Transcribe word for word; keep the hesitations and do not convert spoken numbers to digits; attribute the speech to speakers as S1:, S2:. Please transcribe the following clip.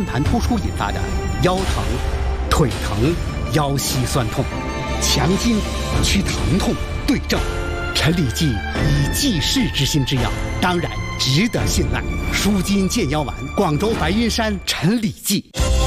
S1: 盘突出引发的腰疼、腿疼、腰膝酸痛，强筋祛疼痛对症。陈李济以济世之心之药，当然值得信赖。舒筋健腰丸，广州白云山陈李济。